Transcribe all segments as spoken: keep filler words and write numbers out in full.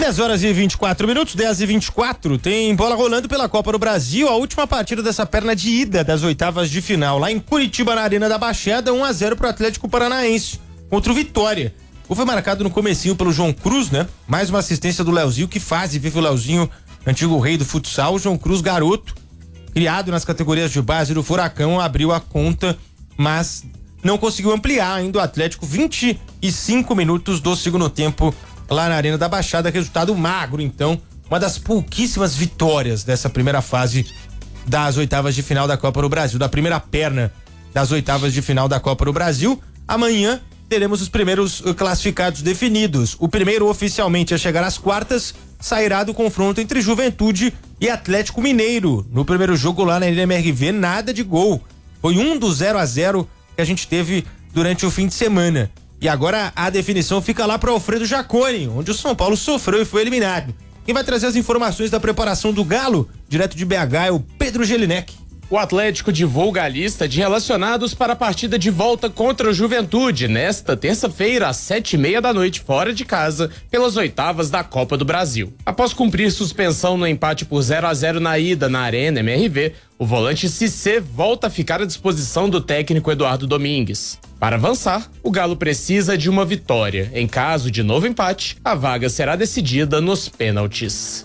dez horas e vinte e quatro minutos, dez e vinte e quatro, tem bola rolando pela Copa do Brasil, a última partida dessa perna de ida das oitavas de final, lá em Curitiba, na Arena da Baixada, um a zero pro Atlético Paranaense, contra o Vitória. O gol foi marcado no comecinho pelo João Cruz, né? Mais uma assistência do Leozinho, que faz e vive o Leozinho, antigo rei do futsal. O João Cruz, garoto, criado nas categorias de base do Furacão, abriu a conta, mas não conseguiu ampliar ainda o Atlético. Vinte e cinco minutos do segundo tempo lá na Arena da Baixada, resultado magro, então, uma das pouquíssimas vitórias dessa primeira fase das oitavas de final da Copa do Brasil, da primeira perna das oitavas de final da Copa do Brasil. Amanhã teremos os primeiros classificados definidos. O primeiro oficialmente a chegar às quartas sairá do confronto entre Juventude e Atlético Mineiro. No primeiro jogo lá na M R V, nada de gol. Foi um do zero a zero que a gente teve durante o fim de semana. E agora a definição fica lá para Alfredo Jaconi, onde o São Paulo sofreu e foi eliminado. Quem vai trazer as informações da preparação do Galo, direto de B H, é o Pedro Gelinek. O Atlético divulga a lista de relacionados para a partida de volta contra o Juventude nesta terça-feira às sete e meia da noite fora de casa pelas oitavas da Copa do Brasil. Após cumprir suspensão no empate por zero a zero na ida na Arena M R V, o volante Cissé volta a ficar à disposição do técnico Eduardo Domingues. Para avançar, o Galo precisa de uma vitória. Em caso de novo empate, a vaga será decidida nos pênaltis.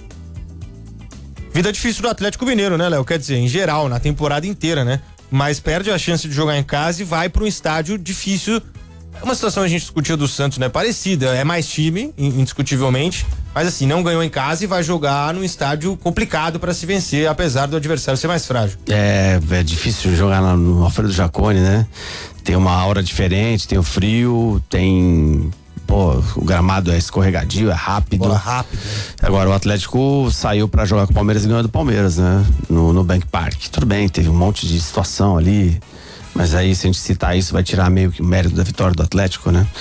Vida difícil do Atlético Mineiro, né, Léo? Quer dizer, em geral, na temporada inteira, né? Mas perde a chance de jogar em casa e vai para um estádio difícil. É uma situação que a gente discutiu do Santos, né? Parecida, é mais time, indiscutivelmente, mas assim, não ganhou em casa e vai jogar num estádio complicado para se vencer, apesar do adversário ser mais frágil. É, é difícil jogar no Alfredo Jaconi, né? Tem uma aura diferente, tem o frio, tem... Pô, o gramado é escorregadio, é rápido. Bola rápida. Agora o Atlético saiu pra jogar com o Palmeiras e ganhou do Palmeiras, né? No, no Bank Park. Tudo bem, teve um monte de situação ali, mas aí se a gente citar isso vai tirar meio que o mérito da vitória do Atlético, né?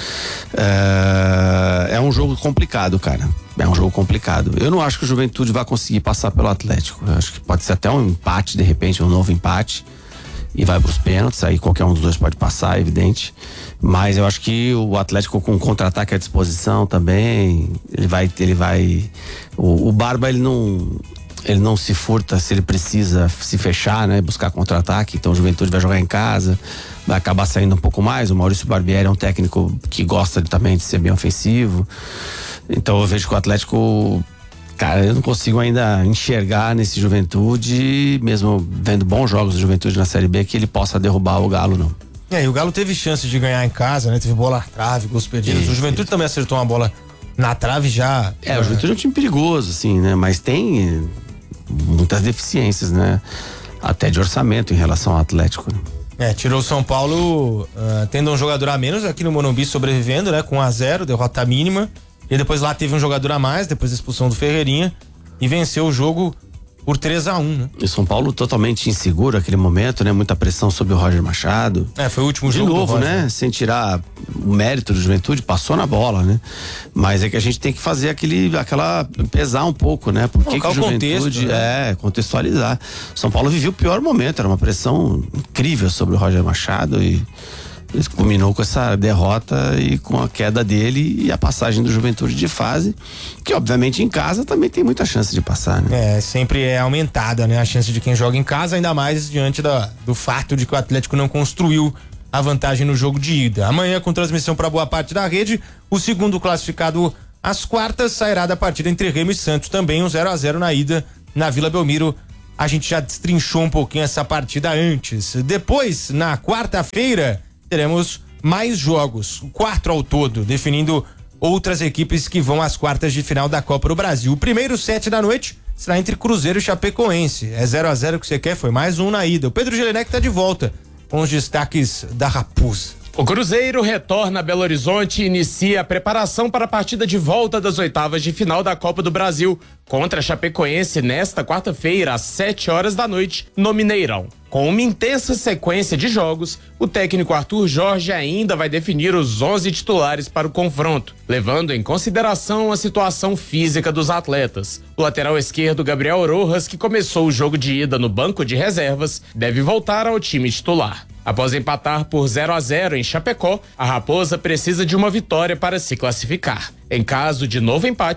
É, é um jogo complicado, cara. É um jogo complicado. Eu não acho que o Juventude vai conseguir passar pelo Atlético. Eu acho que pode ser até um empate, de repente, um novo empate. E vai pros pênaltis, aí qualquer um dos dois pode passar, é evidente. Mas eu acho que o Atlético com contra-ataque à disposição também, ele vai, ele vai, o, o Barba ele não, ele não se furta se ele precisa se fechar, né? Buscar contra-ataque, então o Juventude vai jogar em casa, vai acabar saindo um pouco mais. O Maurício Barbieri é um técnico que gosta de, também de ser bem ofensivo, então eu vejo que o Atlético... Cara, eu não consigo ainda enxergar nesse Juventude, mesmo vendo bons jogos do Juventude na Série B, que ele possa derrubar o Galo, não. É, e o Galo teve chance de ganhar em casa, né? Teve bola na trave, gols perdidos. O Juventude também acertou uma bola na trave já. É, o Juventude é um time perigoso, assim, né? Mas tem muitas deficiências, né? Até de orçamento em relação ao Atlético, né? É, tirou o São Paulo uh, tendo um jogador a menos aqui no Morumbi, sobrevivendo, né? Com um a zero, derrota mínima. E depois lá teve um jogador a mais, depois da expulsão do Ferreirinha, e venceu o jogo por três a um, né? E o São Paulo totalmente inseguro naquele momento, né? Muita pressão sobre o Roger Machado. É, foi o último De jogo. De novo, né? Sem tirar o mérito do Juventude, passou na bola, né? Mas é que a gente tem que fazer aquele, aquela, pesar um pouco, né? Por que que o Juventude, contexto, né? É, contextualizar. O São Paulo viveu o pior momento, era uma pressão incrível sobre o Roger Machado e... Ele culminou com essa derrota e com a queda dele e a passagem do Juventude de fase, que obviamente em casa também tem muita chance de passar, né? É, sempre é aumentada, né? A chance de quem joga em casa, ainda mais diante da, do fato de que o Atlético não construiu a vantagem no jogo de ida. Amanhã, com transmissão para boa parte da rede, o segundo classificado às quartas sairá da partida entre Remo e Santos, também um zero a zero na ida na Vila Belmiro. A gente já destrinchou um pouquinho essa partida antes. Depois, na quarta-feira, teremos mais jogos, quatro ao todo, definindo outras equipes que vão às quartas de final da Copa do Brasil. O primeiro, sete da noite, será entre Cruzeiro e Chapecoense. É zero a zero que você quer, foi mais um na ida. O Pedro Gelinek tá de volta com os destaques da Raposa. O Cruzeiro retorna a Belo Horizonte e inicia a preparação para a partida de volta das oitavas de final da Copa do Brasil contra a Chapecoense nesta quarta-feira, às sete horas da noite, no Mineirão. Com uma intensa sequência de jogos, o técnico Arthur Jorge ainda vai definir os onze titulares para o confronto, levando em consideração a situação física dos atletas. O lateral esquerdo Gabriel Rojas, que começou o jogo de ida no banco de reservas, deve voltar ao time titular. Após empatar por zero a zero em Chapecó, a Raposa precisa de uma vitória para se classificar. Em caso de novo empate,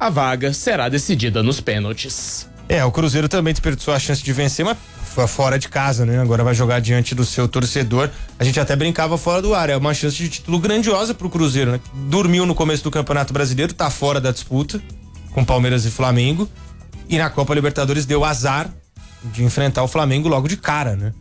a vaga será decidida nos pênaltis. É, o Cruzeiro também desperdiçou a chance de vencer, mas foi fora de casa, né? Agora vai jogar diante do seu torcedor. A gente até brincava fora do ar, é uma chance de título grandiosa pro Cruzeiro, né? Dormiu no começo do Campeonato Brasileiro, tá fora da disputa com Palmeiras e Flamengo, e na Copa Libertadores deu azar de enfrentar o Flamengo logo de cara, né?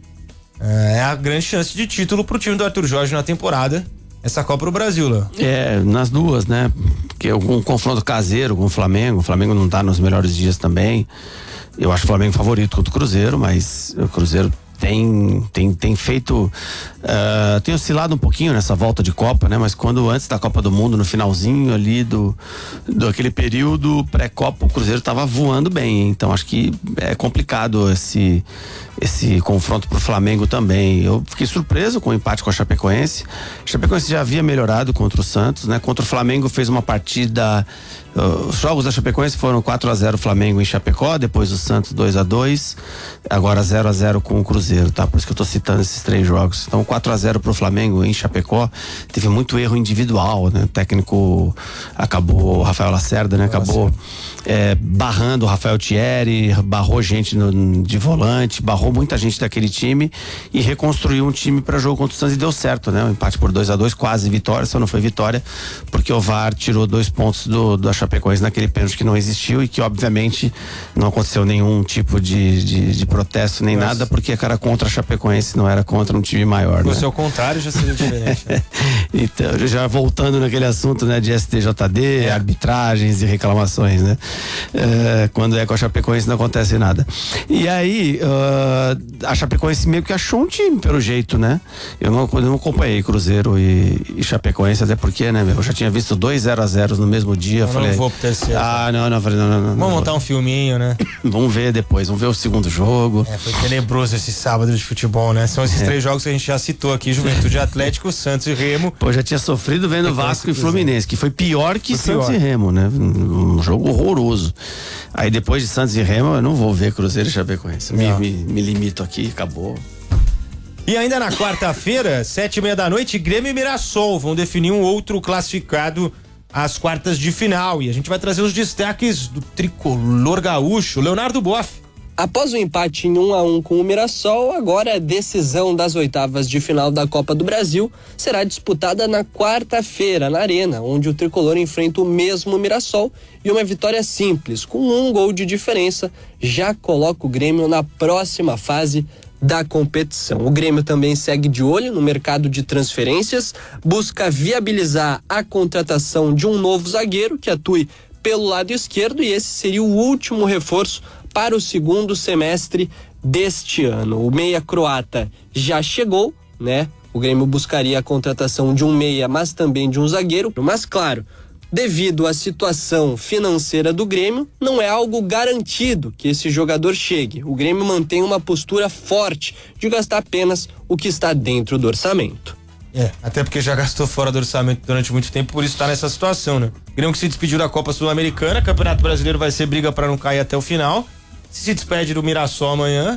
É a grande chance de título pro time do Arthur Jorge na temporada, essa Copa do Brasil, Léo. É, nas duas, né? Porque um confronto caseiro com o Flamengo, o Flamengo não tá nos melhores dias também. Eu acho o Flamengo favorito contra o Cruzeiro, mas o Cruzeiro tem, tem, tem feito, uh, tem oscilado um pouquinho nessa volta de Copa, né? Mas quando antes da Copa do Mundo, no finalzinho ali do, do aquele período pré-Copa, o Cruzeiro tava voando bem, então acho que é complicado esse, esse confronto pro Flamengo também. Eu fiquei surpreso com o empate com a Chapecoense. A Chapecoense já havia melhorado contra o Santos, né? Contra o Flamengo fez uma partida. Uh, os jogos da Chapecoense foram quatro a zero Flamengo em Chapecó, depois o Santos dois a dois, agora zero a zero com o Cruzeiro, tá? Por isso que eu tô citando esses três jogos. Então quatro a zero pro Flamengo em Chapecó, teve muito erro individual, né? O técnico acabou, o Rafael Lacerda, né? Acabou é, barrando o Rafael Thierry, barrou gente no, de volante, barrou muita gente daquele time e reconstruiu um time para jogo contra o Santos e deu certo, né? O empate por dois a dois, quase vitória, só não foi vitória porque o V A R tirou dois pontos do, do Chapecoense naquele pênalti que não existiu e que obviamente não aconteceu nenhum tipo de, de, de protesto nem Nossa. nada, porque era contra a Chapecoense, não era contra um time maior, né? Se ao contrário já seria diferente, né? Então, já voltando naquele assunto, né, de S T J D, é. arbitragens e reclamações, né? Uh, quando é com a Chapecoense não acontece nada. E aí, uh, a Chapecoense meio que achou um time, pelo jeito, né? Eu não, eu não acompanhei Cruzeiro e, e Chapecoense, até porque, né, eu já tinha visto dois zero a zero no mesmo dia, eu falei, não vou ter certo. Ah, não, não, falei, não, não, não. Vamos não montar vou. um filminho, né? Vamos ver depois, vamos ver o segundo jogo. É, foi tenebroso esse sábado de futebol, né? São esses é. três jogos que a gente já citou aqui, Juventude Atlético, Santos e Remo. Pô, já tinha sofrido vendo é Vasco e Fluminense, que foi pior que foi Santos pior. e Remo, né? Um jogo horroroso. Aí depois de Santos e Remo, eu não vou ver Cruzeiro e Chapecoense. Me, me, me limito aqui, acabou. E ainda na quarta-feira, sete e meia da noite, Grêmio e Mirassol vão definir um outro classificado às quartas de final. E a gente vai trazer os destaques do tricolor gaúcho, Leonardo Boff. Após o empate em um a um com o Mirassol, agora a decisão das oitavas de final da Copa do Brasil será disputada na quarta-feira, na Arena, onde o tricolor enfrenta o mesmo Mirassol, e uma vitória simples, com um gol de diferença, já coloca o Grêmio na próxima fase da competição. O Grêmio também segue de olho no mercado de transferências, busca viabilizar a contratação de um novo zagueiro que atue pelo lado esquerdo, e esse seria o último reforço para o segundo semestre deste ano. O meia croata já chegou, né? O Grêmio buscaria a contratação de um meia, mas também de um zagueiro. Mas claro, devido à situação financeira do Grêmio, não é algo garantido que esse jogador chegue. O Grêmio mantém uma postura forte de gastar apenas o que está dentro do orçamento. É, até porque já gastou fora do orçamento durante muito tempo, por isso tá nessa situação, né? O Grêmio que se despediu da Copa Sul-Americana, Campeonato Brasileiro vai ser briga para não cair até o final. Se se despede do Mirassol amanhã,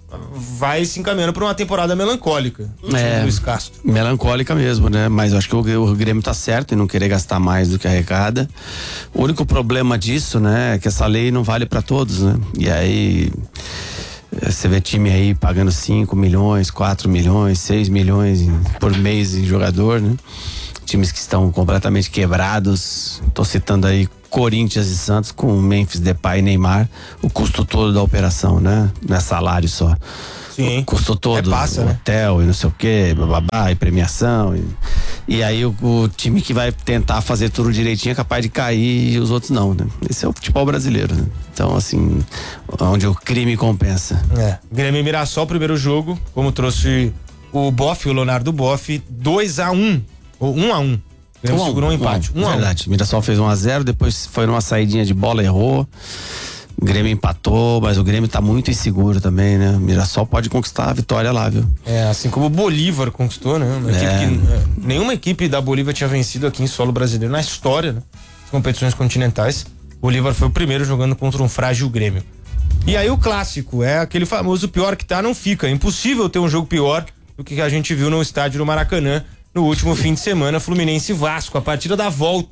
vai se encaminhando para uma temporada melancólica. É, Luiz Castro. Melancólica mesmo, né? Mas eu acho que o, o Grêmio tá certo em não querer gastar mais do que arrecada. O único problema disso, né, é que essa lei não vale para todos, né? E aí você vê time aí pagando cinco milhões, quatro milhões, seis milhões por mês em jogador, né? Times que estão completamente quebrados. Tô citando aí Corinthians e Santos com Memphis, Depay e Neymar, o custo todo da operação, né? Não é salário só. Sim. O custo todo, é passa, né? Hotel e não sei o que, bababá, e premiação. E, e aí o, o time que vai tentar fazer tudo direitinho é capaz de cair e os outros não, né? Esse é o futebol brasileiro, né? Então, assim, onde o crime compensa. É. Grêmio e Mirassol, primeiro jogo, como trouxe o Boff, o Leonardo Boff, dois a um, ou um a um. O Grêmio um segurou um empate. Um, um, um verdade. O Mirassol fez um a zero, depois foi numa saidinha de bola, errou. O Grêmio empatou, mas o Grêmio tá muito inseguro também, né? O Mirassol pode conquistar a vitória lá, viu? É, assim como o Bolívar conquistou, né? Uma é. equipe que, é, nenhuma equipe da Bolívia tinha vencido aqui em solo brasileiro na história, né? As competições continentais. O Bolívar foi o primeiro jogando contra um frágil Grêmio. E aí o clássico, é aquele famoso pior que tá, não fica. É impossível ter um jogo pior do que a gente viu no estádio do Maracanã no último fim de semana, Fluminense e Vasco, a partida da volta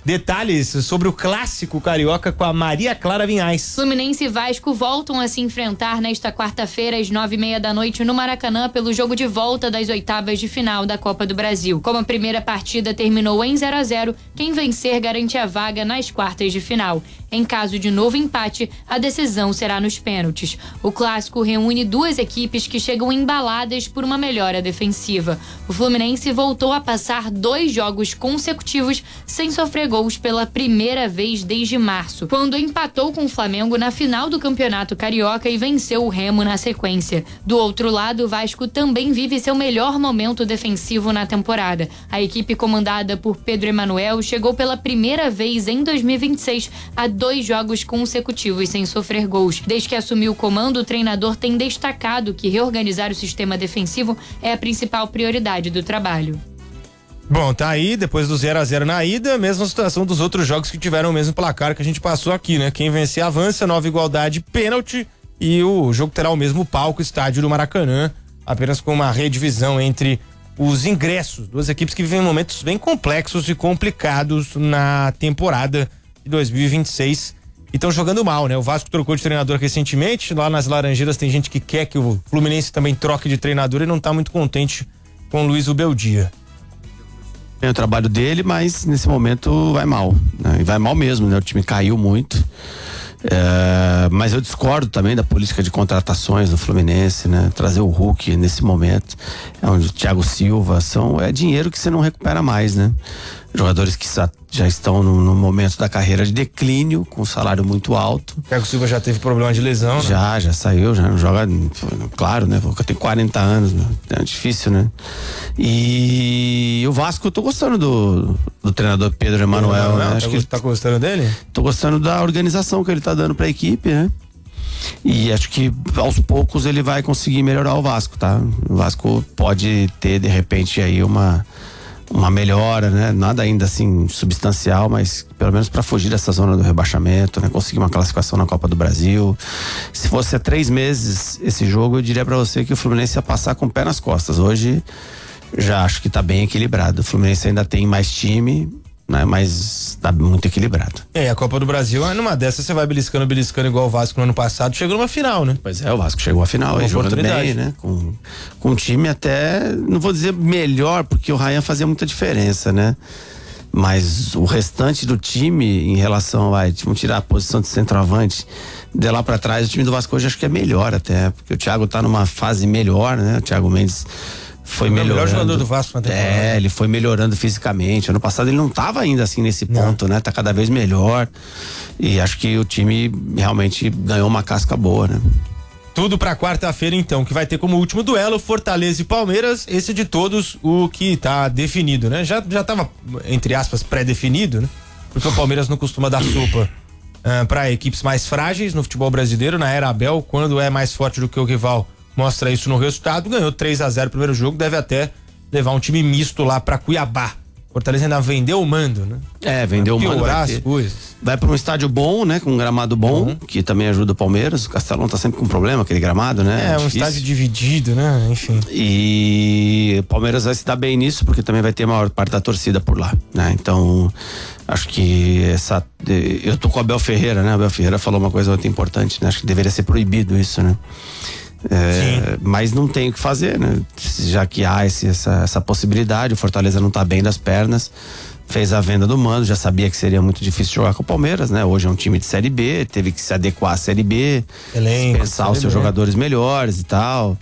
detalhes sobre o clássico carioca com a Maria Clara Vinhais. Fluminense e Vasco voltam a se enfrentar nesta quarta-feira às nove e meia da noite no Maracanã pelo jogo de volta das oitavas de final da Copa do Brasil. Como a primeira partida terminou em zero a zero, quem vencer garante a vaga nas quartas de final. Em caso de novo empate, a decisão será nos pênaltis. O clássico reúne duas equipes que chegam embaladas por uma melhora defensiva. O Fluminense voltou a passar dois jogos consecutivos sem sofrer gols pela primeira vez desde março, quando empatou com o Flamengo na final do Campeonato Carioca e venceu o Remo na sequência. Do outro lado, o Vasco também vive seu melhor momento defensivo na temporada. A equipe comandada por Pedro Emanuel chegou pela primeira vez em dois mil e vinte e seis a dois jogos consecutivos sem sofrer gols. Desde que assumiu o comando, o treinador tem destacado que reorganizar o sistema defensivo é a principal prioridade do trabalho. Bom, tá aí, depois do zero a zero na ida, mesma situação dos outros jogos que tiveram o mesmo placar que a gente passou aqui, né? Quem vencer avança, nova igualdade, pênalti, e o jogo terá o mesmo palco, estádio do Maracanã, apenas com uma redivisão entre os ingressos. Duas equipes que vivem momentos bem complexos e complicados na temporada de dois mil e vinte e seis e estão jogando mal, né? O Vasco trocou de treinador recentemente, lá nas Laranjeiras tem gente que quer que o Fluminense também troque de treinador e não tá muito contente com o Luiz Ubeldia. Tem o trabalho dele, mas nesse momento vai mal, né? E vai mal mesmo, né? O time caiu muito. É, mas eu discordo também da política de contratações do Fluminense, né? Trazer o Hulk nesse momento, é onde o Thiago Silva são, é dinheiro que você não recupera mais, né? Jogadores que já estão no, no momento da carreira de declínio, com salário muito alto. O Thiago Silva já teve problema de lesão, né? Já, já saiu, já não joga, claro, né? Porque eu tenho quarenta anos, né? É difícil, né? E o Vasco, eu tô gostando do, do treinador Pedro Emanuel, né? Acho tá, que ele tá gostando dele? Tô gostando da organização que ele tá dando pra equipe, né? E acho que aos poucos ele vai conseguir melhorar o Vasco, tá? O Vasco pode ter, de repente, aí uma uma melhora, né? Nada ainda assim substancial, mas pelo menos para fugir dessa zona do rebaixamento, né? Conseguir uma classificação na Copa do Brasil. Se fosse há três meses esse jogo, eu diria para você que o Fluminense ia passar com o pé nas costas. Hoje já acho que tá bem equilibrado. O Fluminense ainda tem mais time, né? Mas tá muito equilibrado. É, a Copa do Brasil, numa dessas você vai beliscando, beliscando igual o Vasco no ano passado, chegou numa final, né? Pois é, o Vasco chegou à final aí, jogando bem, né? Com, com um time até, não vou dizer melhor, porque o Ryan fazia muita diferença, né? Mas o restante do time, em relação, vai, vamos tirar a posição de centroavante, de lá pra trás, o time do Vasco hoje acho que é melhor até, porque o Thiago tá numa fase melhor, né? O Thiago Mendes foi melhorando. O melhor jogador do Vasco na temporada. É, ele foi melhorando fisicamente. Ano passado ele não estava ainda assim nesse ponto, não. Né? Tá cada vez melhor. E acho que o time realmente ganhou uma casca boa, né? Tudo pra quarta-feira, então, que vai ter como último duelo Fortaleza e Palmeiras, esse de todos o que tá definido, né? Já, já tava, entre aspas, pré-definido, né? Porque o Palmeiras não costuma dar sopa uh, pra equipes mais frágeis no futebol brasileiro, na era Abel, quando é mais forte do que o rival, mostra isso no resultado, ganhou três a zero o primeiro jogo, deve até levar um time misto lá pra Cuiabá. Fortaleza ainda vendeu o mando, né? É, vendeu o mando. Piorar as coisas. Vai pra um estádio bom, né? Com um gramado bom, uhum. Que também ajuda o Palmeiras. O Castelão tá sempre com problema, aquele gramado, né? É, é um estádio dividido, né? Enfim. E o Palmeiras vai se dar bem nisso, porque também vai ter a maior parte da torcida por lá, né? Então, acho que essa... Eu tô com o Abel Ferreira, né? O Abel Ferreira falou uma coisa muito importante, né? Acho que deveria ser proibido isso, né? É, mas não tem o que fazer, né? Já que há esse, essa, essa possibilidade, o Fortaleza não tá bem das pernas, fez a venda do mando, já sabia que seria muito difícil jogar com o Palmeiras, né? Hoje é um time de Série B, teve que se adequar à Série B, Elenco, pensar os seus jogadores melhores e tal.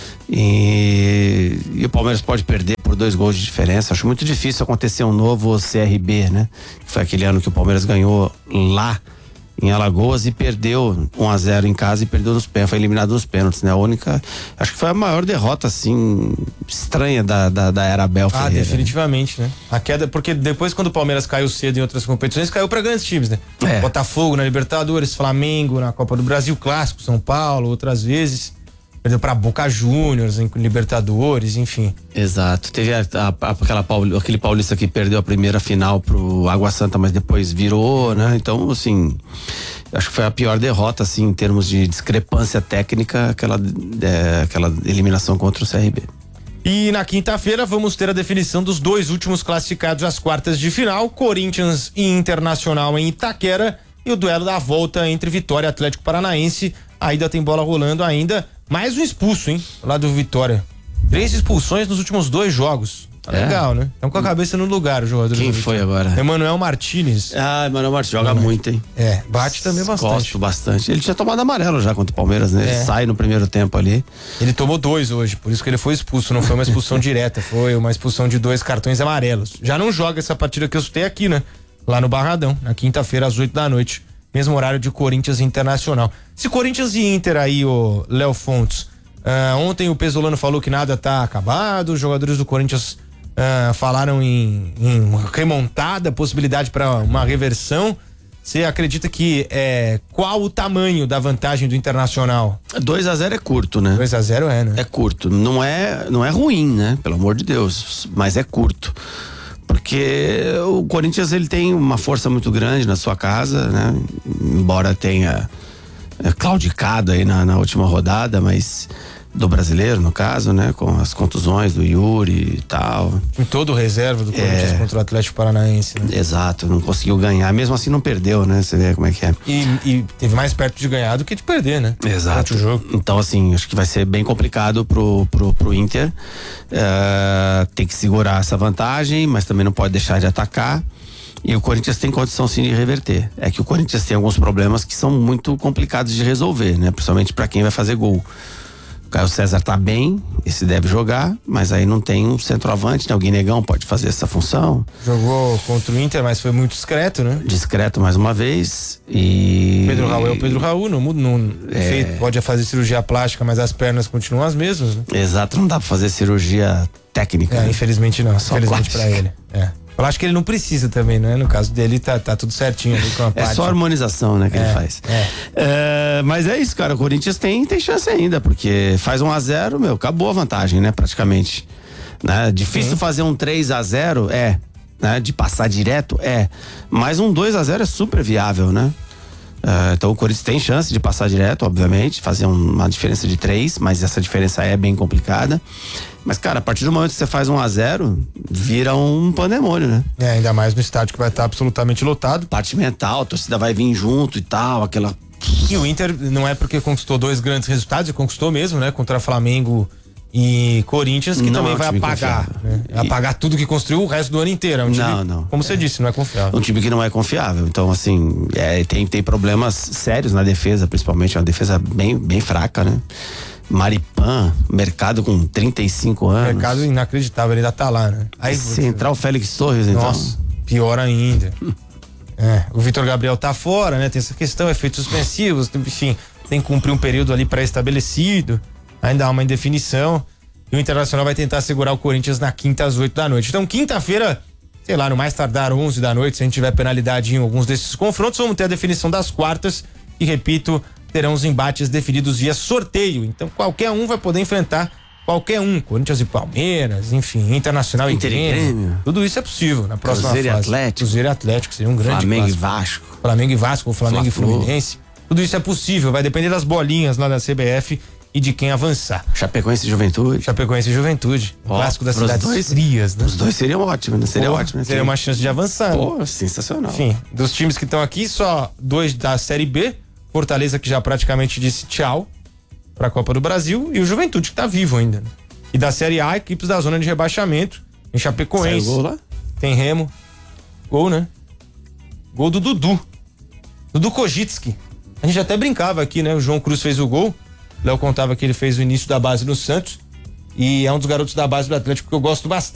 E, e o Palmeiras pode perder por dois gols de diferença. Acho muito difícil acontecer um novo C R B, né? Foi aquele ano que o Palmeiras ganhou lá em Alagoas e perdeu um a zero em casa e perdeu nos pênaltis, foi eliminado nos pênaltis, né? A única, acho que foi a maior derrota, assim, estranha da, da, da era Abel Ferreira. Ah, definitivamente, né? A queda, porque depois quando o Palmeiras caiu cedo em outras competições, caiu pra grandes times, né? É. Botafogo na Libertadores, Flamengo na Copa do Brasil, Clássico, São Paulo, outras vezes. Perdeu pra Boca Juniors, em Libertadores, enfim. Exato. Teve a, a, aquela, aquele paulista que perdeu a primeira final pro Água Santa, mas depois virou, né? Então, assim, acho que foi a pior derrota, assim, em termos de discrepância técnica, aquela, é, aquela eliminação contra o C R B. E na quinta-feira vamos ter a definição dos dois últimos classificados às quartas de final, Corinthians e Internacional em Itaquera, e o duelo da volta entre Vitória e Atlético Paranaense. Ainda tem bola rolando ainda, mais um expulso, hein? Lá do Vitória. Três expulsões nos últimos dois jogos. Tá é. Legal, né? Estão com a cabeça no lugar o jogador. Quem foi agora? Emanuel Martínez. Ah, Emanuel Martínez joga Emanuel. muito, hein? É, bate também bastante. Gosto bastante. Ele tinha tomado amarelo já contra o Palmeiras, né? É. Ele sai no primeiro tempo ali. Ele tomou dois hoje, por isso que ele foi expulso. Não foi uma expulsão direta, foi uma expulsão de dois cartões amarelos. Já não joga essa partida que eu citei aqui, né? Lá no Barradão, na quinta-feira às oito da noite. Mesmo horário de Corinthians e Internacional. Se Corinthians e Inter aí, o Léo Fontes, uh, ontem o Pesolano falou que nada tá acabado, os jogadores do Corinthians uh, falaram em, em remontada, possibilidade para uma reversão. Você acredita que é, qual o tamanho da vantagem do Internacional? dois a zero é curto, né? dois a zero é, né? É curto. Não é, não é ruim, né? Pelo amor de Deus, mas é curto. Porque o Corinthians ele tem uma força muito grande na sua casa, né? Embora tenha é, claudicado aí na, na última rodada, mas do brasileiro, no caso, né? Com as contusões do Yuri e tal. Em todo o reserva do Corinthians é, contra o Atlético Paranaense, né? Exato, não conseguiu ganhar, mesmo assim não perdeu, né? Você vê como é que é. E, e teve mais perto de ganhar do que de perder, né? Exato. O jogo. Então, assim, acho que vai ser bem complicado pro, pro, pro Inter. Uh, tem que segurar essa vantagem, mas também não pode deixar de atacar. E o Corinthians tem condição sim de reverter. É que o Corinthians tem alguns problemas que são muito complicados de resolver, né? Principalmente para quem vai fazer gol. O Caio César tá bem, esse deve jogar, mas aí não tem um centroavante, né? O Guinegão pode fazer essa função. Jogou contra o Inter, mas foi muito discreto, né? Discreto mais uma vez. E. Pedro Raul é o Pedro Raul, não muda, não é... feito, pode fazer cirurgia plástica, mas as pernas continuam as mesmas, né? Exato, não dá pra fazer cirurgia técnica. É, né? infelizmente não, Só infelizmente plástica. pra ele. É. Eu acho que ele não precisa também, né? No caso dele, tá, tá tudo certinho ali com a É parte. só harmonização, né, que é, ele faz. É. É, mas é isso, cara. O Corinthians tem, tem chance ainda, porque faz um a zero, meu, acabou a vantagem, né, praticamente. Né? Difícil Sim. fazer um três a zero, é. Né? De passar direto, é. Mas um dois a zero é super viável, né? Uh, então o Corinthians tem chance de passar direto, obviamente, fazer um, uma diferença de três, mas essa diferença é bem complicada. Mas, cara, a partir do momento que você faz um a zero, vira um pandemônio, né? É, ainda mais no estádio que vai estar absolutamente lotado. Parte mental, a torcida vai vir junto e tal, aquela. E o Inter não é porque conquistou dois grandes resultados, e conquistou mesmo, né? Contra Flamengo e Corinthians, que não também é um vai apagar, né? E... apagar tudo que construiu o resto do ano inteiro. É um time, não, não. Como você é. disse, não é confiável. Um time que não é confiável. Então, assim, é, tem, tem problemas sérios na defesa, principalmente. É uma defesa bem, bem fraca, né? Maripan, mercado com trinta e cinco anos. Mercado inacreditável, ele ainda tá lá, né? Aí Central Félix Torres, então. Nossa, pior ainda. É, o Vitor Gabriel tá fora, né? Tem essa questão, efeitos suspensivos, enfim, tem que cumprir um período ali pré-estabelecido, ainda há uma indefinição, e o Internacional vai tentar segurar o Corinthians na quinta às oito da noite. Então, quinta-feira, sei lá, no mais tardar onze da noite, se a gente tiver penalidade em alguns desses confrontos, vamos ter a definição das quartas, e repito, terão os embates definidos via sorteio. Então, qualquer um vai poder enfrentar qualquer um. Corinthians e Palmeiras, enfim, Internacional e Grêmio. Tudo isso é possível na próxima Cruzeiro fase. e Atlético. Cruzeiro e Atlético seria um grande Flamengo clássico. e Vasco. Flamengo e Vasco, Flamengo Fla-Flu. e Fluminense. Tudo isso é possível, vai depender das bolinhas lá da C B F e de quem avançar. Chapecoense e Juventude. Chapecoense e Juventude. Ó, clássico das pros cidades dois, frias, né? Os dois seriam ótimos, né? Seria Pô, ótimo, né? Seria uma chance de avançar. Pô, né? sensacional. Enfim, dos times que estão aqui, só dois da Série B. Fortaleza, que já praticamente disse tchau pra Copa do Brasil, e o Juventude, que tá vivo ainda. Né? E da Série A, equipes da zona de rebaixamento, em Chapecoense. Saiu gol lá? Tem Remo. Gol, né? Gol do Dudu. Dudu Kojitski. A gente até brincava aqui, né? O João Cruz fez o gol. Léo contava que ele fez o início da base no Santos. E é um dos garotos da base do Atlético que eu gosto bastante.